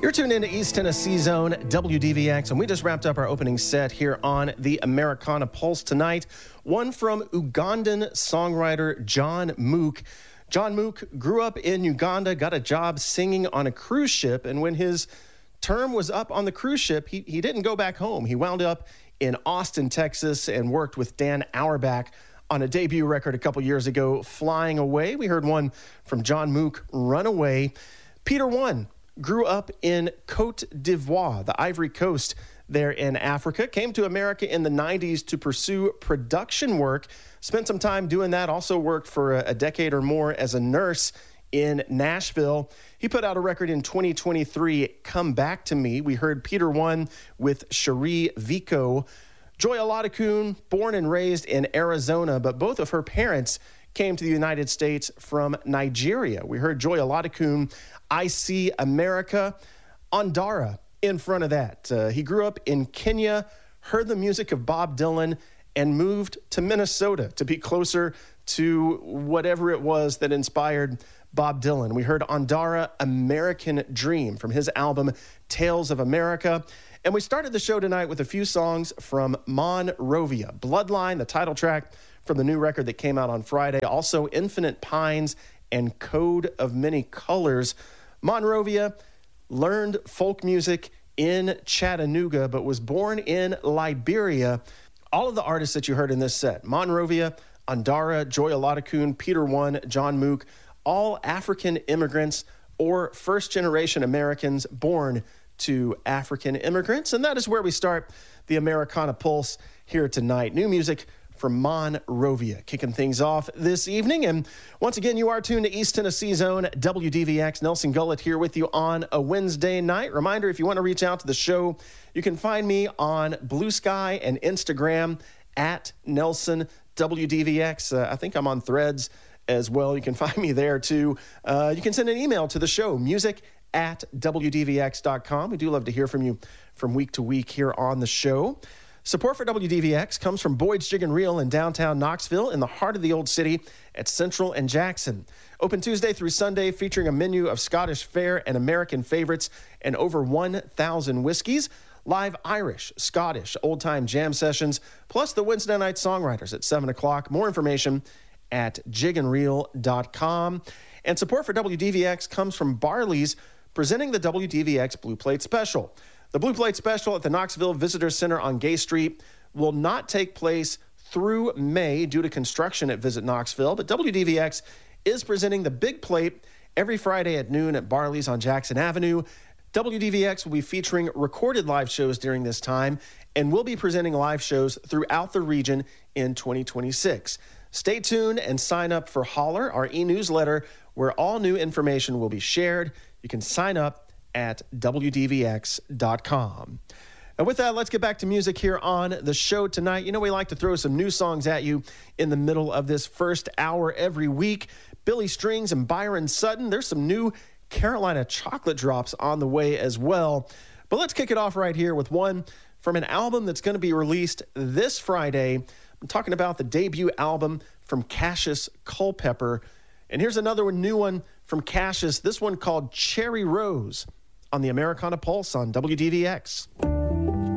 You're tuned into East Tennessee Zone, WDVX, and we just wrapped up our opening set here on the Americana Pulse tonight. One from Ugandan songwriter John Mook. John Mook grew up in Uganda, got a job singing on a cruise ship, and when his term was up on the cruise ship, he didn't go back home. He wound up in Austin, Texas, and worked with Dan Auerbach on a debut record a couple years ago, Flying Away. We heard one from John Mook, Runaway. Peter One grew up in Cote d'Ivoire, the Ivory Coast there in Africa, came to America in the 90s to pursue production work, spent some time doing that, also worked for a decade or more as a nurse in Nashville. He put out a record in 2023, Come Back to Me. We heard Peter One with Cherie Vico. Joy Oladekoun, born and raised in Arizona, but both of her parents came to the United States from Nigeria. We heard Joy Oladekoun, I See America. Ondara in front of that. He grew up in Kenya, heard the music of Bob Dylan, and moved to Minnesota to be closer to whatever it was that inspired Bob Dylan. We heard Ondara, American Dream, from his album Tales of America. And we started the show tonight with a few songs from Monrovia. Bloodline, the title track from the new record that came out on Friday. Also Infinite Pines and Code of Many Colors. Monrovia learned folk music in Chattanooga, but was born in Liberia. All of the artists that you heard in this set, Monrovia, Ondara, Joy Oladekoun, Peter One, John Mook, all African immigrants or first-generation Americans born to African immigrants. And that is where we start the Americana Pulse here tonight. New music from Monrovia, kicking things off this evening. And once again, you are tuned to East Tennessee Zone, WDVX. Nelson Gullett here with you on a Wednesday night. Reminder, if you want to reach out to the show, you can find me on Blue Sky and Instagram at Nelson WDVX. I think I'm on Threads as well. You can find me there too. You can send an email to the show, music@WDVX.com. We do love to hear from you from week to week here on the show. Support for WDVX comes from Boyd's Jig and Reel in downtown Knoxville, in the heart of the old city at Central and Jackson. Open Tuesday through Sunday, featuring a menu of Scottish fare and American favorites and over 1,000 whiskeys. Live Irish, Scottish, old-time jam sessions, plus the Wednesday night songwriters at 7 o'clock. More information at jigandreel.com. And support for WDVX comes from Barley's, presenting the WDVX Blue Plate Special. The Blue Plate Special at the Knoxville Visitor Center on Gay Street will not take place through May due to construction at Visit Knoxville, but WDVX is presenting the Big Plate every Friday at noon at Barley's on Jackson Avenue. WDVX will be featuring recorded live shows during this time, and will be presenting live shows throughout the region in 2026. Stay tuned and sign up for Holler, our e-newsletter, where all new information will be shared. You can sign up at WDVX.com. And with that, let's get back to music here on the show tonight. You know, we like to throw some new songs at you in the middle of this first hour every week. Billy Strings and Byron Sutton. There's some new Carolina chocolate drops on the way as well. But let's kick it off right here with one from an album that's going to be released this Friday. I'm talking about the debut album from Cassius Culpepper. And here's another new one from Cassius, this one called Cherry Rose, on the Americana Pulse on WDVX.